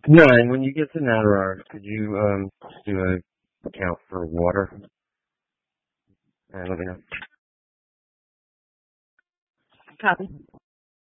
No, and when you get to Natarars, could you do a count for water and let me know? Copy.